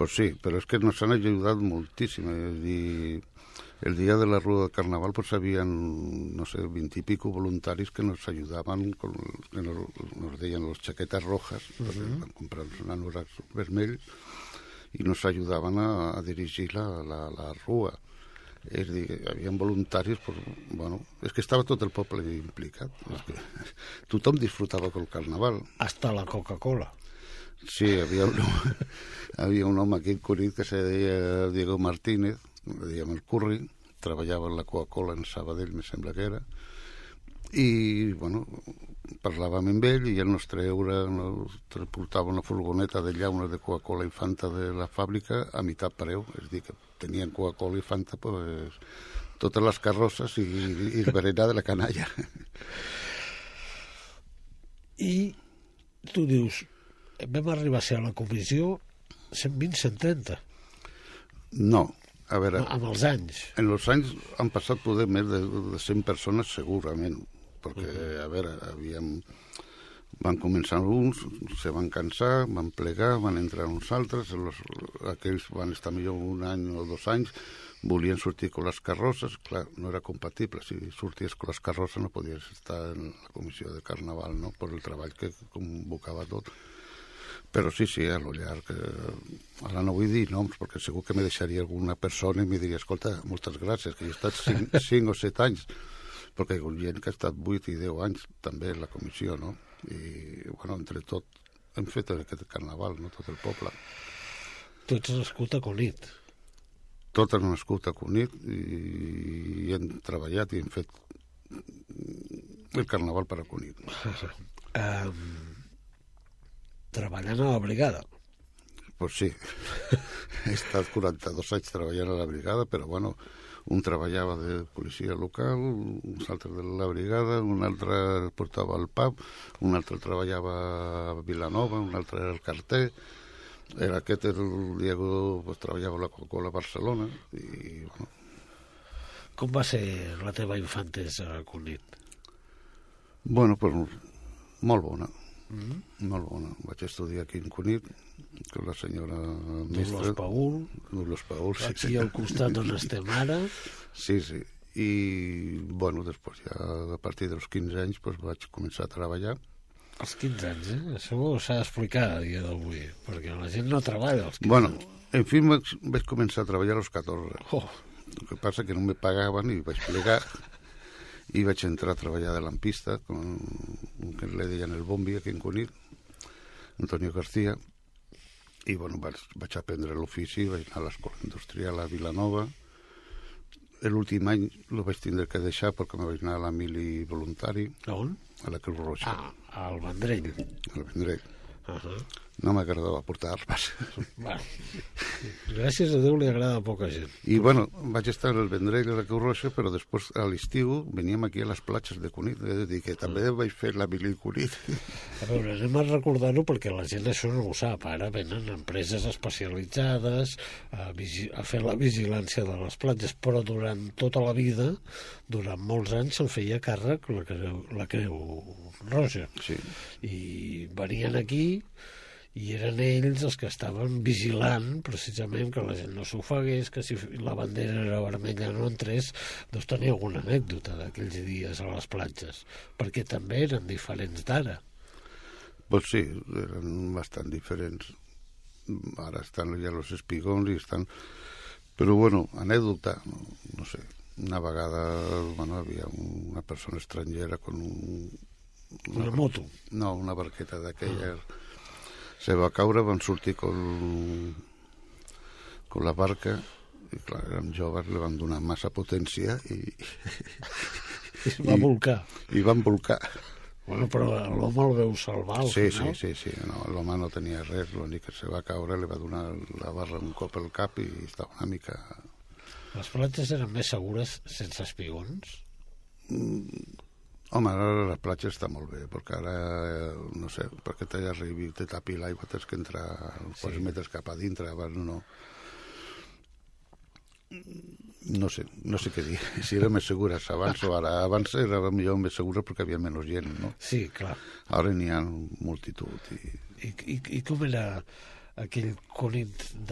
Pues sí, pero es que nos han ayudado moltíssim. El día de la Rua de Carnaval pues habían, no sé, 20 y pico voluntaris que nos ayudaban, que nos deien les chaquetes rojas, perquè vam comprar uns anoraks vermells, i nos ajudaven a dirigir la Rua. És a dir, hi havia voluntaris, pues, bueno, és que estava tot el poble implicat. És que tothom disfrutava col Carnaval. Hasta la Coca-Cola. Sí, havia un home aquí en Cunit que se deia Diego Martínez, le dèiem el Curri, treballava en la Coca-Cola en Sabadell, me sembla que era, i, bueno, parlàvem amb ell i ell nos portava una furgoneta de llauna de Coca-Cola i Fanta de la fàbrica a meitat preu, és a dir, que tenien Coca-Cola i Fanta, pues, totes les carrosses i el berenar de la canalla. I tu dius, vam arribar a ser a la comissió 120-130. No, a veure... Amb els anys. En els anys han passat poder més de 100 persones segurament, perquè, a veure, van començar uns, se van cansar, van plegar, van entrar uns altres, aquells van estar millor un any o 2 anys, volien sortir amb les carrosses, clar, no era compatible, si sorties amb les carrosses no podies estar en la comissió de Carnaval, no?, per el treball que convocava tot. Però sí, a lo llarg, ara no vull dir noms, perquè segur que me deixaria alguna persona i me diria, escolta, moltes gràcies, que jo he estat 5 o 7 anys, perquè hi ha gent que ha estat 8 i 10 anys també en la comissió, no? I, bueno, entre tot, hem fet aquest carnaval, no?, tot el poble. Tu ets nascut a Cunit. Tot han nascut a Cunit i hem treballat i hem fet el carnaval per a Cunit. Treballant a la brigada. Pues sí, he estat 42 anys treballant a la brigada, però bueno, un treballava de policia local, uns altres de la brigada, un altre portava al pub, un altre treballava a Vilanova, un altre al carter, aquest el Diego pues, treballava a la Coca-Cola a Barcelona, i bueno. Com va ser la teva infantesa a Cunit? Bueno, pues molt bona. Molt bona. Vaig estudiar aquí en Cunit amb la senyora mestra Dolors Paül, sí, aquí al costat on estem ara. Sí, i bueno, després ja a partir dels 15 anys pues, vaig començar a treballar. Els 15 anys, això s'ha d'explicar a dia d'avui, perquè la gent no treballa als 15 anys. Bueno, en fi, vaig començar a treballar als 14. El que passa que no me pagaven i vaig plegar i vaig entrar a treballar de lampista con que le deien el Bombi aquí en Cunit, Antonio García, i bueno, vaig aprendre l'ofici, vaig anar a l'escola industrial a Vilanova. L'últim any el vaig tindre que deixar perquè me vaig anar a la mili voluntari. A on? A la Creu Roja. Al Vendrell. Al Vendrell. No m'agradava portar armes. Bueno, gràcies a Déu li agrada a poca gent. I bueno, vaig estar al Vendrell a la Creu Roja, però després a l'estiu veníem aquí a les platges de Cunit, és a dir, que també vaig fer la mili Cunit. A veure, anem a recordar-ho perquè la gent això no ho sap. Ara venen empreses especialitzades a fer la vigilància de les platges, però durant tota la vida, durant molts anys, se'n feia càrrec la Creu Roja. Sí. I venien aquí i eren ells els que estaven vigilant precisament que la gent no s'ofegués, que si la bandera era vermella no entrés. Doncs tenia alguna anècdota d'aquells dies a les platges, perquè també eren diferents d'ara. Pues sí, eren bastant diferents. Ara estan ja els espigons i estan... Però bueno, anècdota, no sé, una vegada bueno, havia una persona estrangera con una moto? No, una barqueta d'aquella. Se va caure, van sortir con la barca i clar, érem joves, li van donar massa potència i es va volcar. I van volcar. Bueno, però l'home el veu salvar al final. Sí. No, l'home no tenia res, l'únic que se va caure, li va donar la barra un cop al cap i estava una mica... Les platges eren més segures sense espigons? Home, ara la platja està molt bé, perquè ara, no sé, perquè t'arribi i te tapi l'aigua, tens que entrar uns metres cap a dintre, abans no... No sé què dir, si era més segures abans o ara. Abans era millor més segura perquè hi havia menys gent, no? Sí, clar. Ara n'hi ha multitud. I com era aquell Cunit